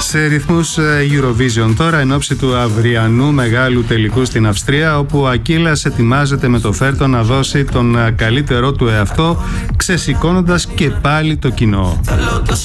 Σε ρυθμούς Eurovision τώρα, εν ώψη του αυριανού μεγάλου τελικού στην Αυστρία, όπου ο Ακύλας ετοιμάζεται με το φέρτο να δώσει τον καλύτερό του εαυτό, ξεσηκώνοντας και πάλι το κοινό.